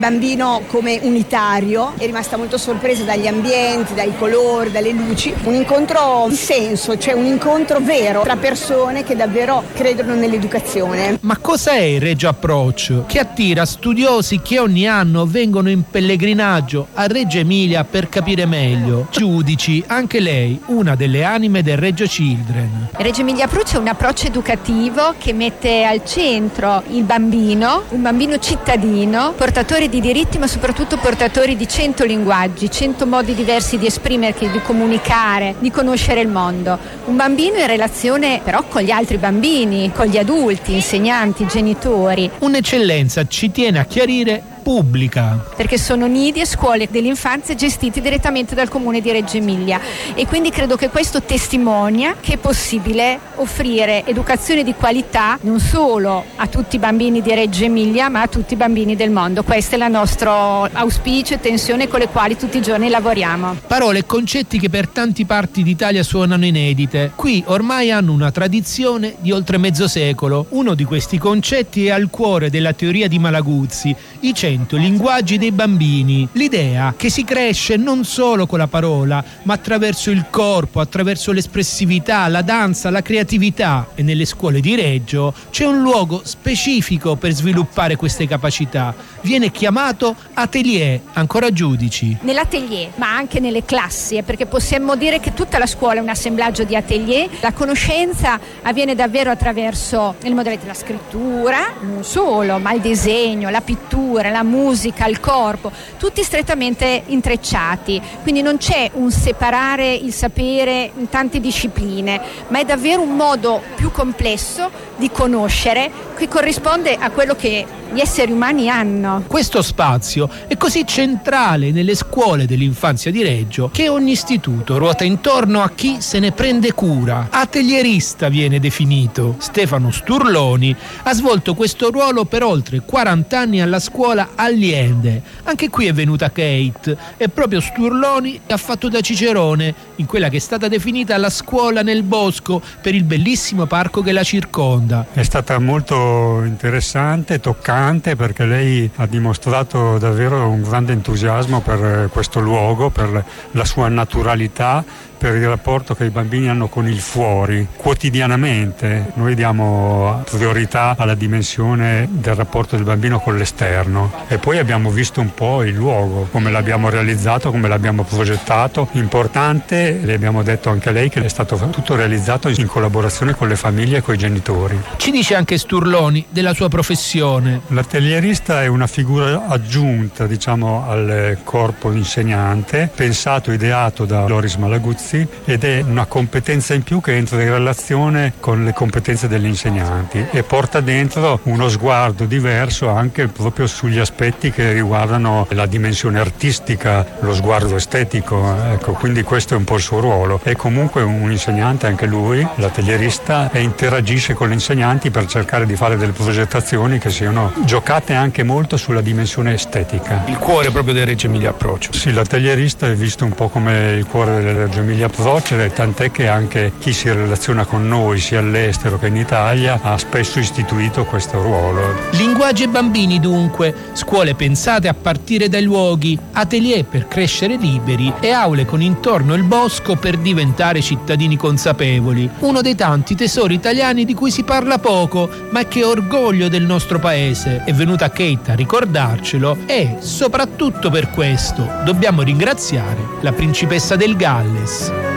Bambino come unitario, è rimasta molto sorpresa dagli ambienti, dai colori, dalle luci. Un incontro di senso, cioè un incontro vero tra persone che davvero credono nell'educazione. Ma cos'è il Reggio Approach? Che attira studiosi che ogni anno vengono in pellegrinaggio a Reggio Emilia per capire meglio. Giudici, anche lei, una delle anime del Reggio Children. Reggio Emilia Approach è un approccio educativo che mette al centro il bambino, un bambino cittadino, portatore di diritti ma soprattutto portatori di 100 linguaggi, 100 modi diversi di esprimersi, di comunicare, di conoscere il mondo. Un bambino in relazione però con gli altri bambini, con gli adulti, insegnanti, genitori. Un'eccellenza, ci tiene a chiarire, pubblica. Perché sono nidi e scuole dell'infanzia gestiti direttamente dal comune di Reggio Emilia e quindi credo che questo testimonia che è possibile offrire educazione di qualità non solo a tutti i bambini di Reggio Emilia ma a tutti i bambini del mondo. Questo è il nostro auspicio e tensione con le quali tutti i giorni lavoriamo. Parole e concetti che per tanti parti d'Italia suonano inedite. Qui ormai hanno una tradizione di oltre mezzo secolo. Uno di questi concetti è al cuore della teoria di Malaguzzi, i 100 linguaggi dei bambini. L'idea che si cresce non solo con la parola, ma attraverso il corpo, attraverso l'espressività, la danza, la creatività. E nelle scuole di Reggio c'è un luogo specifico per sviluppare queste capacità. Viene chiamato atelier, ancora Giudici. Nell'atelier, ma anche nelle classi, perché possiamo dire che tutta la scuola è un assemblaggio di atelier. La conoscenza avviene davvero attraverso il modello della scrittura, non solo, ma il disegno, la pittura, la musica, il corpo, tutti strettamente intrecciati. Quindi non c'è un separare il sapere in tante discipline, ma è davvero un modo più complesso di conoscere che corrisponde a quello che gli esseri umani hanno. Questo spazio è così centrale nelle scuole dell'infanzia di Reggio che ogni istituto ruota intorno a chi se ne prende cura. Atelierista viene definito. Stefano Sturloni ha svolto questo ruolo per oltre 40 anni alla scuola Allende. Anche qui è venuta Kate e proprio Sturloni ha fatto da cicerone in quella che è stata definita la scuola nel bosco per il bellissimo parco che la circonda. È stata molto interessante, toccante, perché lei ha dimostrato davvero un grande entusiasmo per questo luogo, per la sua naturalità, per il rapporto che i bambini hanno con il fuori. Quotidianamente noi diamo priorità alla dimensione del rapporto del bambino con l'esterno e poi abbiamo visto un po' il luogo, come l'abbiamo realizzato, come l'abbiamo progettato. Importante, le abbiamo detto anche a lei, che è stato tutto realizzato in collaborazione con le famiglie e con i genitori. Ci dice anche Sturloni della sua professione. L'atelierista è una figura aggiunta, diciamo, al corpo insegnante, pensato, ideato da Loris Malaguzzi, ed è una competenza in più che entra in relazione con le competenze degli insegnanti e porta dentro uno sguardo diverso anche proprio sugli aspetti che riguardano la dimensione artistica, lo sguardo estetico. Ecco, quindi questo è un po' il suo ruolo. È comunque un insegnante anche lui, l'atelierista, e interagisce con gli insegnanti per cercare di fare delle progettazioni che siano giocate anche molto sulla dimensione estetica. Il cuore proprio del Reggio Emilia Approach. Sì, l'atelierista è visto un po' come il cuore del Reggio Emilia Approach, tant'è che anche chi si relaziona con noi sia all'estero che in Italia ha spesso istituito questo ruolo. Linguaggi e bambini dunque, scuole pensate a partire dai luoghi, atelier per crescere liberi e aule con intorno il bosco per diventare cittadini consapevoli. Uno dei tanti tesori italiani di cui si parla poco, ma che è orgoglio del nostro paese. È venuta Kate a ricordarcelo e, soprattutto per questo, dobbiamo ringraziare la principessa del Galles.